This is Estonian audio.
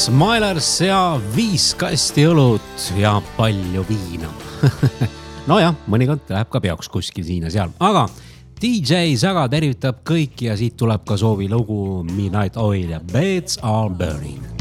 Smilers ja 5 kasti õlut ja palju viina. Nojah, mõnikord läheb ka peoks kuskil siin ja seal, aga DJ Saga tervitab kõiki ja siit tuleb ka soovi lugu Midnight Oil ja Beds Are Burning.